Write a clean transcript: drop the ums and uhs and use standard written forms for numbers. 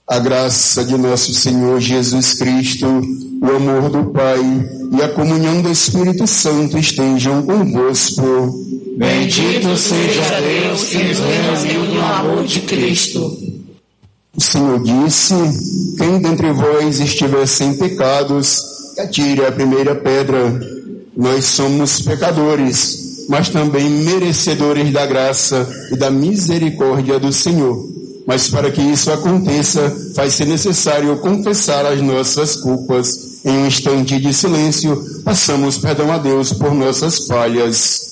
A graça de nosso Senhor Jesus Cristo, o amor do Pai e a comunhão do Espírito Santo estejam convosco. Bendito seja Deus que nos reuniu no amor de Cristo. O Senhor disse: quem dentre vós estiver sem pecados, que atire a primeira pedra. Nós somos pecadores, mas também merecedores da graça e da misericórdia do Senhor. Mas para que isso aconteça, faz-se necessário confessar as nossas culpas. Em um instante de silêncio, passamos perdão a Deus por nossas falhas.